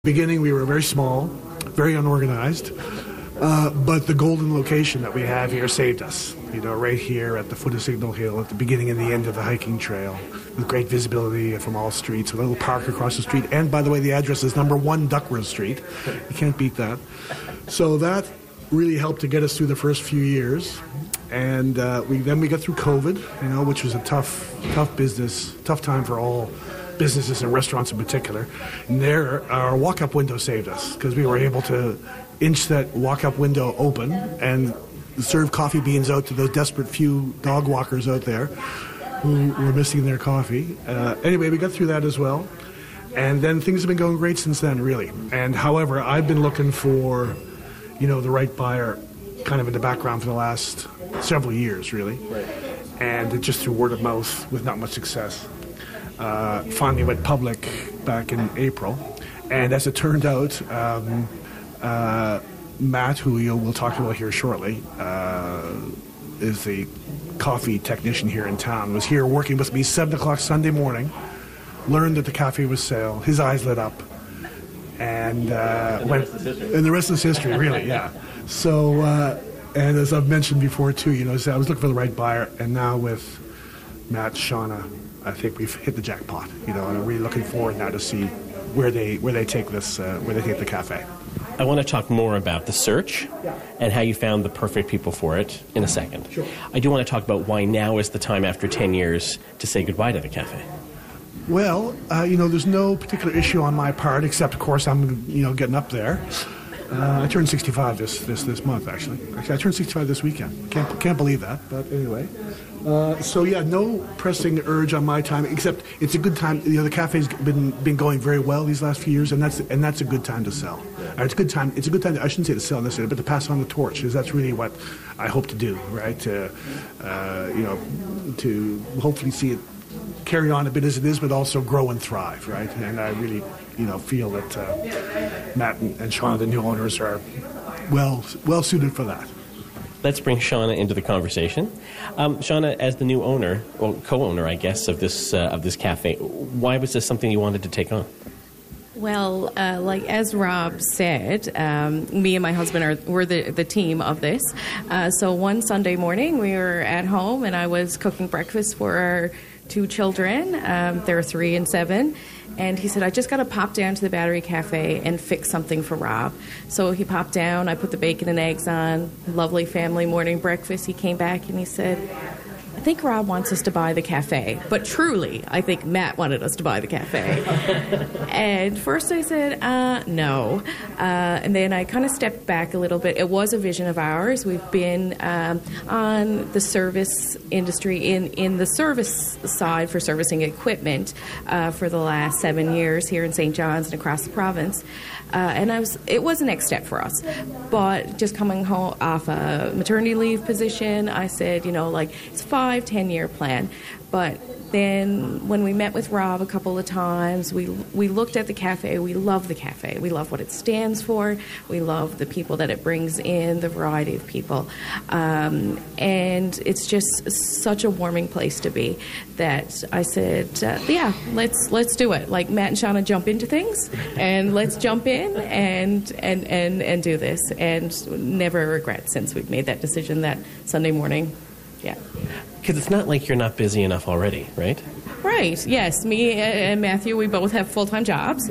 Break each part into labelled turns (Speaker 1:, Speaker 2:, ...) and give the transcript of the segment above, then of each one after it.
Speaker 1: Beginning, we were very small, very unorganized, but the golden location that we have here saved us. Right here at the foot of Signal Hill, at the beginning and the end of the hiking trail, with great visibility from all streets, a little park across the street. And by the way, the address is number 1 Duckworth Street. You can't beat that. So that really helped to get us through the first few years. And we got through COVID, which was a tough time for all businesses and restaurants in particular. And there, our walk-up window saved us because we were able to inch that walk-up window open and serve coffee beans out to those desperate few dog walkers out there who were missing their coffee. Anyway, we got through that as well. And then things have been going great since then, really. And however, I've been looking for, the right buyer kind of in the background for the last several years, really. Right. And it just through word of mouth with not much success. Finally went public back in April. And as it turned out, Matt, who we'll talk about here shortly, is the coffee technician here in town, was here working with me 7 o'clock Sunday morning, learned that the cafe was sale, his eyes lit up, and the rest is history, really, yeah. So, and as I've mentioned before too, I was looking for the right buyer, and now with Matt, Shauna, I think we've hit the jackpot, and I'm really looking forward now to see where they take this, where they take the cafe.
Speaker 2: I want to talk more about the search and how you found the perfect people for it in a second.
Speaker 1: Sure.
Speaker 2: I do want to talk about why now is the time after 10 years to say goodbye to the cafe.
Speaker 1: Well, there's no particular issue on my part, except, of course, I'm, getting up there. I turned 65 this month, actually. Actually, I turned 65 this weekend. Can't believe that, but anyway. No pressing urge on my time, except it's a good time. The cafe's been going very well these last few years, and that's a good time to sell. It's a good time. I shouldn't say to sell necessarily, but to pass on the torch, because that's really what I hope to do, right? To hopefully see it carry on a bit as it is, but also grow and thrive, right? And I really, feel that Matt and Shauna, the new owners, are well suited for that.
Speaker 2: Let's bring Shauna into the conversation. Shauna, as the new owner, or co-owner, I guess, of this cafe, why was this something you wanted to take on?
Speaker 3: Well, as Rob said, me and my husband we're the team of this. So one Sunday morning, we were at home, and I was cooking breakfast for our 2 children. They're 3 and 7. And he said, I just got to pop down to the Battery Cafe and fix something for Rob. So he popped down. I put the bacon and eggs on. Lovely family morning breakfast. He came back and he said, I think Rob wants us to buy the cafe. But truly, I think Matt wanted us to buy the cafe. And first I said, no. And then I kind of stepped back a little bit. It was a vision of ours. We've been on the service industry, in the service side for servicing equipment for the last 7 years here in St. John's and across the province. And it was the next step for us. But just coming home off a maternity leave position, I said, it's 5-10-year plan. But then when we met with Rob a couple of times, we looked at the cafe. We love the cafe. We love what it stands for. We love the people that it brings in, the variety of people. And it's just such a warming place to be that I said, let's do it. Like Matt and Shauna jump into things, and let's jump in and do this. And never regret since we've made that decision that Sunday morning. Yeah.
Speaker 2: Because it's not like you're not busy enough already, right?
Speaker 3: Right, yes. Me and Matthew, we both have full-time jobs.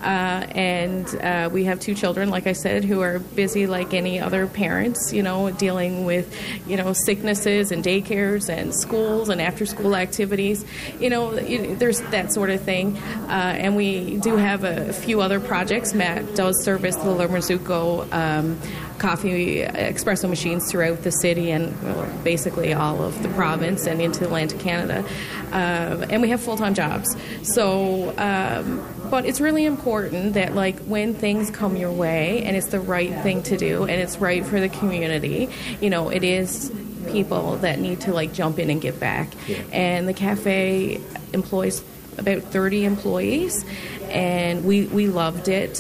Speaker 3: And we have 2 children, like I said, who are busy like any other parents, dealing with, sicknesses and daycares and schools and after-school activities. There's that sort of thing. And we do have a few other projects. Matt does service the La Merzuco coffee espresso machines throughout the city and basically all of the province and into Atlantic Canada. And we have full-time jobs. So, but it's really important that when things come your way and it's the right thing to do and it's right for the community, it is people that need to jump in and give back. Yeah. And the cafe employs about 30 employees, and we loved it,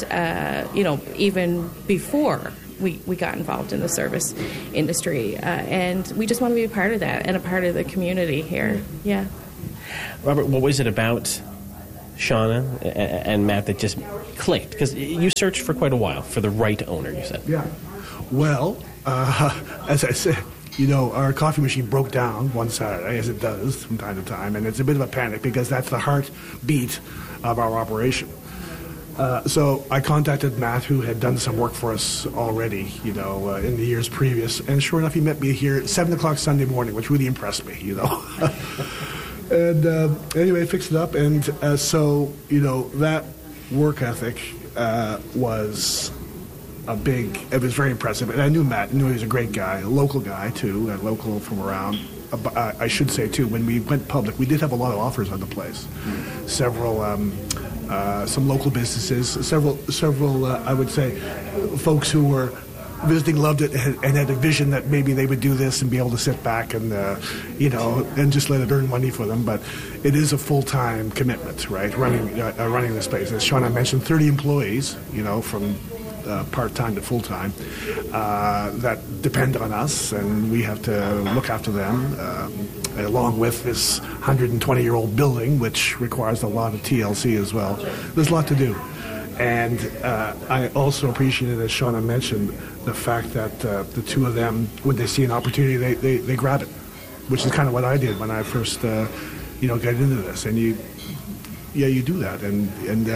Speaker 3: even before we got involved in the service industry, and we just want to be a part of that and a part of the community here. Yeah.
Speaker 2: Robert, what was it about Shauna and Matt that just clicked? Because you searched for quite a while for the right owner, you said.
Speaker 1: Yeah. Well, as I said, our coffee machine broke down one Saturday, as it does from time to time, and it's a bit of a panic because that's the heartbeat of our operation. So I contacted Matt, who had done some work for us already, in the years previous, and sure enough, he met me here at 7 o'clock Sunday morning, which really impressed me, And anyway, I fixed it up, and so, that work ethic was it was very impressive. And I knew Matt, knew he was a great guy, a local guy, too, local from around. I should say, too, when we went public, we did have a lot of offers on the place. Several, some local businesses, several I would say, folks who were visiting loved it and had a vision that maybe they would do this and be able to sit back and, and just let it earn money for them. But it is a full-time commitment, right, running this place. As Shauna mentioned, 30 employees, from part-time to full-time that depend on us, and we have to look after them, along with this 120-year-old building, which requires a lot of TLC as well. There's a lot to do. And I also appreciated, as Shauna mentioned, the fact that the two of them, when they see an opportunity, they grab it, which is kind of what I did when I first, got into this. And you do that, and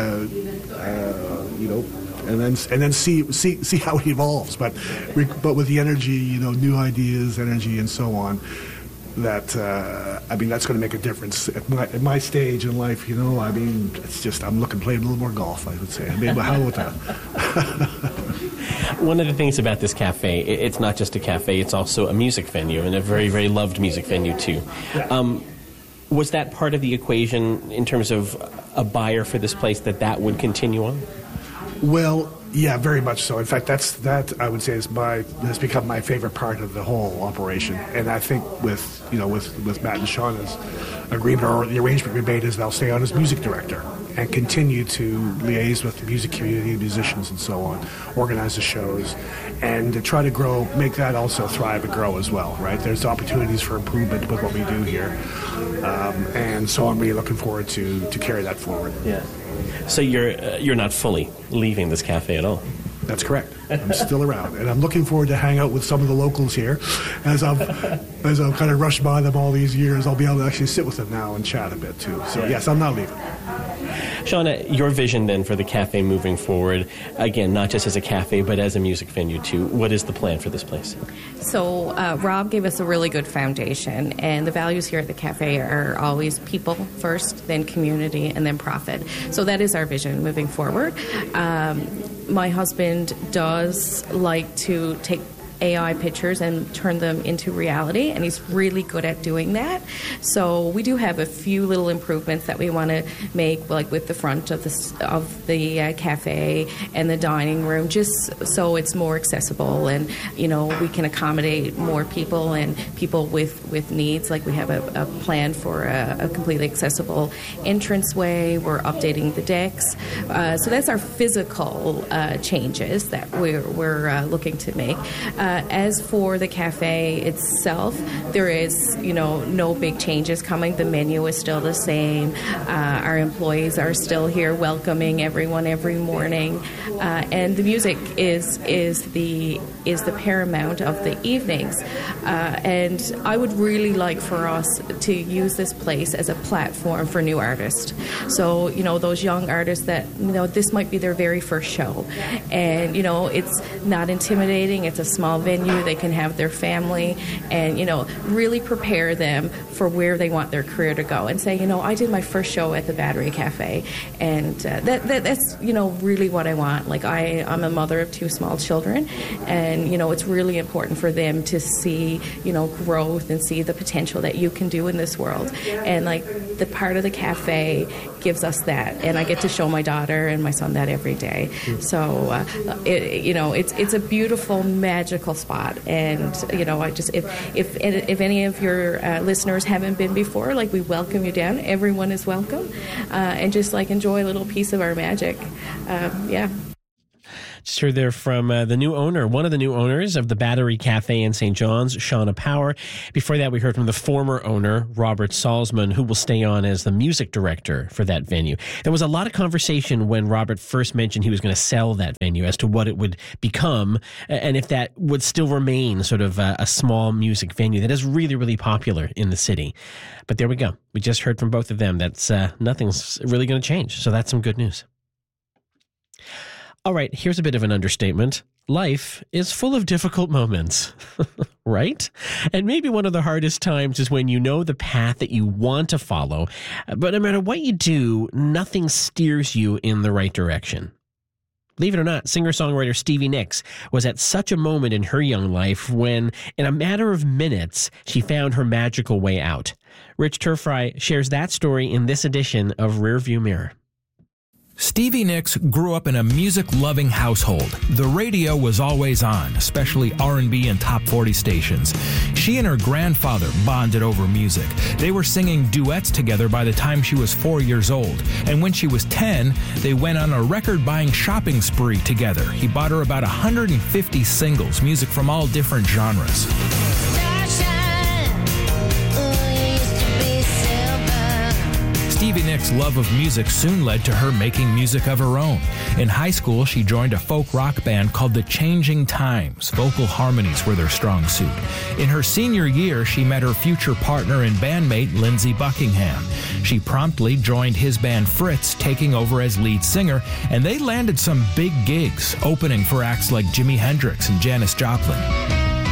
Speaker 1: then see how it evolves. But with the energy, new ideas, energy, and so on. That that's going to make a difference at my stage in life. It's just I'm looking to play a little more golf, I would say. How about that?
Speaker 2: One of the things about this cafe, it's not just a cafe; it's also a music venue, and a very, very loved music venue too.
Speaker 1: Yeah.
Speaker 2: Was that part of the equation in terms of a buyer for this place that would continue on?
Speaker 1: Well, yeah, very much so. In fact, that I would say has become my favorite part of the whole operation. And I think with Matt and Shauna's agreement, or the arrangement we made, is they'll stay on as music director and continue to liaise with the music community, musicians, and so on, organize the shows, and to try to grow, make that also thrive and grow as well. Right? There's opportunities for improvement with what we do here, and so I'm really looking forward to carry that forward.
Speaker 2: Yeah. So you're not fully leaving this cafe at all?
Speaker 1: That's correct. I'm still around, and I'm looking forward to hang out with some of the locals here. As I've kind of rushed by them all these years, I'll be able to actually sit with them now and chat a bit too. So yes, I'm not leaving.
Speaker 2: Shauna, your vision then for the cafe moving forward, again, not just as a cafe, but as a music venue too. What is the plan for this place?
Speaker 3: So Rob gave us a really good foundation, and the values here at the cafe are always people first, then community, and then profit. So that is our vision moving forward. My husband does like to take AI pictures and turn them into reality, and he's really good at doing that. So we do have a few little improvements that we want to make, like with the front of the cafe and the dining room, just so it's more accessible, and we can accommodate more people and people with needs. Like we have a plan for a completely accessible entranceway. We're updating the decks, so that's our physical changes that we're looking to make. As for the cafe itself, there is, no big changes coming. The menu is still the same. Our employees are still here welcoming everyone every morning. And the music is the paramount of the evenings. And I would really like for us to use this place as a platform for new artists. So, those young artists that, this might be their very first show. And, it's not intimidating. It's a small venue. They can have their family and, really prepare them for where they want their career to go, and say, I did my first show at the Battery Cafe, and that's, really what I want. Like I'm a mother of 2 small children, and, it's really important for them to see, growth and see the potential that you can do in this world. And like the part of the cafe gives us that, and I get to show my daughter and my son that every day. So, it's a beautiful, magical spot. And, I just, if any of your listeners haven't been before, like, we welcome you down. Everyone is welcome. And just like enjoy a little piece of our magic. Yeah.
Speaker 2: Just heard there from the new owner, one of the new owners of the Battery Cafe in St. John's, Shauna Power. Before that, we heard from the former owner, Robert Salzman, who will stay on as the music director for that venue. There was a lot of conversation when Robert first mentioned he was going to sell that venue as to what it would become and if that would still remain sort of a small music venue that is really, really popular in the city. But there we go. We just heard from both of them. That's nothing's really going to change. So that's some good news. All right, here's a bit of an understatement. Life is full of difficult moments, right? And maybe one of the hardest times is when you know the path that you want to follow, but no matter what you do, nothing steers you in the right direction. Believe it or not, singer-songwriter Stevie Nicks was at such a moment in her young life when, in a matter of minutes, she found her magical way out. Rich Turfry shares that story in this edition of Rearview Mirror.
Speaker 4: Stevie Nicks grew up in a music-loving household. The radio was always on, especially R&B and top 40 stations. She and her grandfather bonded over music. They were singing duets together by the time she was 4 years old. And when she was 10, they went on a record-buying shopping spree together. He bought her about 150 singles, music from all different genres. Stevie Nicks' love of music soon led to her making music of her own. In high school, she joined a folk rock band called The Changing Times. Vocal harmonies were their strong suit. In her senior year, she met her future partner and bandmate, Lindsey Buckingham. She promptly joined his band Fritz, taking over as lead singer, and they landed some big gigs, opening for acts like Jimi Hendrix and Janis Joplin.